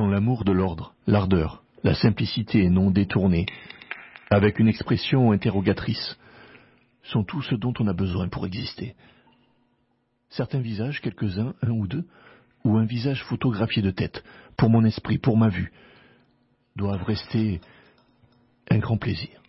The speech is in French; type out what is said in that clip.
quand l'amour de l'ordre, l'ardeur, la simplicité non détournée, avec une expression interrogatrice, sont tout ce dont on a besoin pour exister. Certains visages, quelques-uns, un ou deux, ou un visage photographié de tête, pour mon esprit, pour ma vue, doivent rester un grand plaisir.